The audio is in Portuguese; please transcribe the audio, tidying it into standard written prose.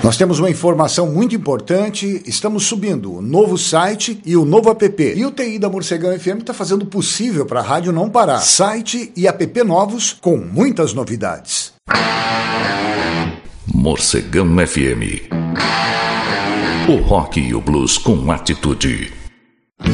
Nós temos uma informação muito importante, estamos subindo o novo site e o novo app. E o TI da Morcegão FM está fazendo o possível para a rádio não parar. Site e app novos com muitas novidades. Morcegão FM. O rock e o blues com atitude.